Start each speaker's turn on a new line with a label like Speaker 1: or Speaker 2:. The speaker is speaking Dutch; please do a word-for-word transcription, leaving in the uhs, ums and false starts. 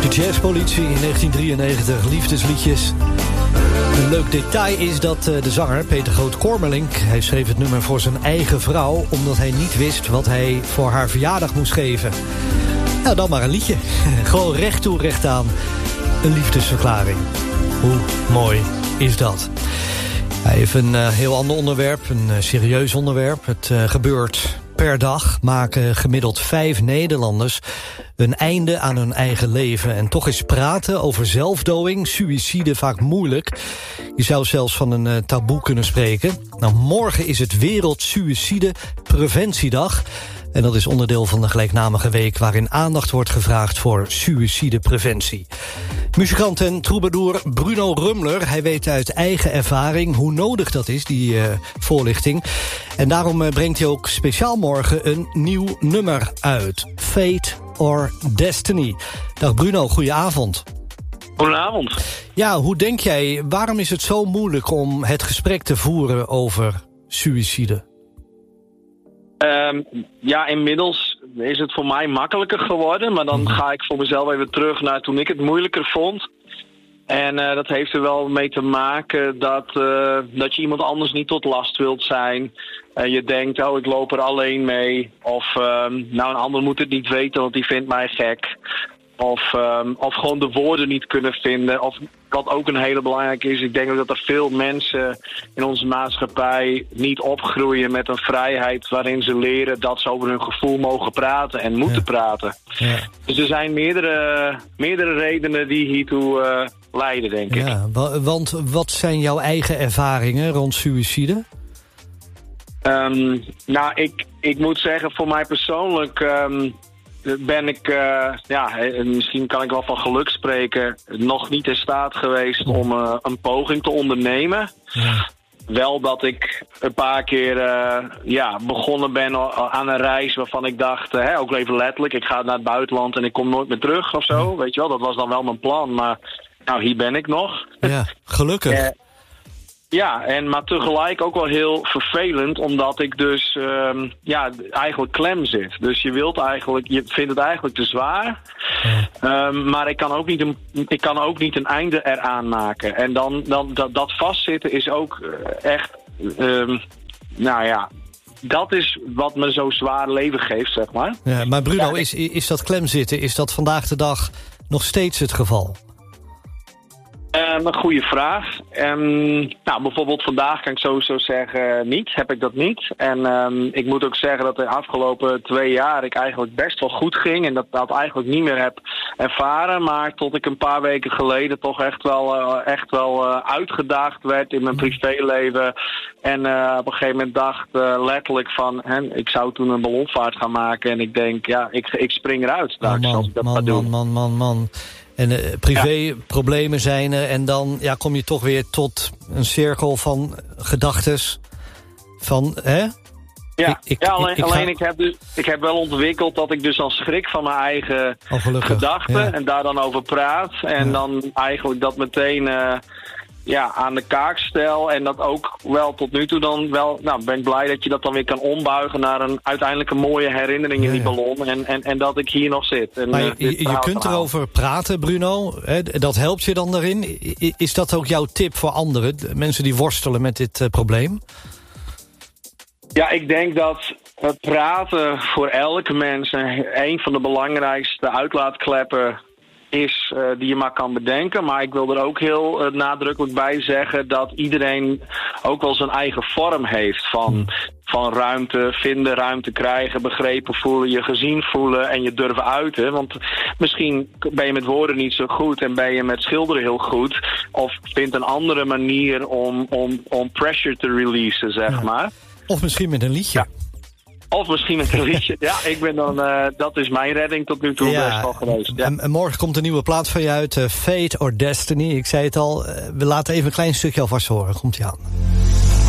Speaker 1: De Jazzpolitie in negentien drieënnegentig, liefdesliedjes. Een leuk detail is dat de zanger Peter Groot-Kormelink... hij schreef het nummer voor zijn eigen vrouw... omdat hij niet wist wat hij voor haar verjaardag moest geven. Nou, dan maar een liedje. Gewoon recht toe, recht aan. Een liefdesverklaring. Hoe mooi is dat? Even een uh, heel ander onderwerp, een uh, serieus onderwerp. Het uh, gebeurt per dag, maken gemiddeld vijf Nederlanders een einde aan hun eigen leven. En toch is praten over zelfdoding, suïcide vaak moeilijk. Je zou zelfs van een uh, taboe kunnen spreken. Nou, morgen is het Wereld Suïcide Preventiedag. En dat is onderdeel van de gelijknamige week... waarin aandacht wordt gevraagd voor suïcidepreventie. Muzikant en troubadour Bruno Rumler... hij weet uit eigen ervaring hoe nodig dat is, die uh, voorlichting. En daarom uh, brengt hij ook speciaal morgen een nieuw nummer uit. Fate or Destiny. Dag Bruno, goedenavond.
Speaker 2: Goedenavond.
Speaker 1: Ja, hoe denk jij, waarom is het zo moeilijk om het gesprek te voeren over suïcide?
Speaker 2: Um, ja, inmiddels is het voor mij makkelijker geworden. Maar dan ga ik voor mezelf even terug naar toen ik het moeilijker vond. En uh, dat heeft er wel mee te maken dat, uh, dat je iemand anders niet tot last wilt zijn. Uh, je denkt, oh, ik loop er alleen mee. Of, um, nou, een ander moet het niet weten, want die vindt mij gek. Of, um, of gewoon de woorden niet kunnen vinden. Of wat ook een hele belangrijke is, ik denk ook dat er veel mensen in onze maatschappij niet opgroeien met een vrijheid waarin ze leren dat ze over hun gevoel mogen praten en moeten ja. praten. Ja. Dus er zijn meerdere, meerdere redenen die hiertoe uh, leiden, denk ik.
Speaker 1: Ja, want wat zijn jouw eigen ervaringen rond suïcide?
Speaker 2: Um, nou, ik, ik moet zeggen, voor mij persoonlijk... Um, ben ik, uh, ja, misschien kan ik wel van geluk spreken, nog niet in staat geweest om uh, een poging te ondernemen. Ja. Wel dat ik een paar keer uh, ja, begonnen ben aan een reis waarvan ik dacht, uh, hè, ook even letterlijk, ik ga naar het buitenland en ik kom nooit meer terug of zo. Weet je wel, dat was dan wel mijn plan, maar nou, hier ben ik nog.
Speaker 1: Ja, gelukkig. Uh,
Speaker 2: Ja, en maar tegelijk ook wel heel vervelend, omdat ik dus um, ja, eigenlijk klem zit. Dus je wilt eigenlijk, je vindt het eigenlijk te zwaar. Ja. Um, maar ik kan ook niet een, ik kan ook niet een einde eraan maken. En dan, dan dat, dat vastzitten is ook echt, um, nou ja, dat is wat me zo zwaar leven geeft, zeg maar.
Speaker 1: Ja, maar Bruno, ja, is, is dat klemzitten, is dat vandaag de dag nog steeds het geval?
Speaker 2: Um, een goede vraag. Um, nou, bijvoorbeeld vandaag kan ik sowieso zeggen niet, heb ik dat niet. En um, ik moet ook zeggen dat de afgelopen twee jaar ik eigenlijk best wel goed ging. En dat dat eigenlijk niet meer heb ervaren. Maar tot ik een paar weken geleden toch echt wel, uh, echt wel uh, uitgedaagd werd in mijn privéleven. En uh, op een gegeven moment dacht uh, letterlijk van, hè, ik zou toen een ballonvaart gaan maken. En ik denk, ja, ik, ik spring eruit straks
Speaker 1: oh man,
Speaker 2: als ik dat
Speaker 1: man,
Speaker 2: ga doen.
Speaker 1: Man, man, man, man. En uh, privéproblemen ja. zijn er. En dan ja, kom je toch weer tot een cirkel van gedachtes. Van, hè?
Speaker 2: Ja,
Speaker 1: ik, ik,
Speaker 2: ja alleen,
Speaker 1: ik, ik,
Speaker 2: alleen
Speaker 1: ga...
Speaker 2: ik, heb dus, ik heb wel ontwikkeld dat ik dus al schrik van mijn eigen
Speaker 1: oh,
Speaker 2: gedachten.
Speaker 1: Ja.
Speaker 2: En daar dan over praat. En ja. dan eigenlijk dat meteen uh, ja, aan de kaak stel. En dat ook wel tot nu toe dan wel... Nou, ben ik blij dat je dat dan weer kan ombuigen naar een uiteindelijk een mooie herinnering in die ballon. En, en, en dat ik hier nog zit. En,
Speaker 1: maar
Speaker 2: uh,
Speaker 1: je, je kunt erover praten, Bruno. Hè, dat helpt je dan daarin. Is dat ook jouw tip voor anderen? Mensen die worstelen met dit uh, probleem?
Speaker 2: Ja, ik denk dat het praten voor elke mens een van de belangrijkste uitlaatkleppen is uh, die je maar kan bedenken. Maar ik wil er ook heel uh, nadrukkelijk bij zeggen dat iedereen ook wel zijn eigen vorm heeft van, van ruimte vinden, ruimte krijgen, begrepen voelen, je gezien voelen en je durven uiten. Want misschien ben je met woorden niet zo goed en ben je met schilderen heel goed. Of vindt een andere manier om, om, om pressure te releasen, zeg ja. maar.
Speaker 1: Of misschien met een liedje.
Speaker 2: Ja. Of misschien met een liedje. Ja, ik ben dan, uh, dat is mijn redding tot nu toe ja, best wel geweest. Ja.
Speaker 1: En morgen komt een nieuwe plaat van je uit, uh, Fate or Destiny. Ik zei het al, uh, we laten even een klein stukje alvast horen. Komt-ie aan.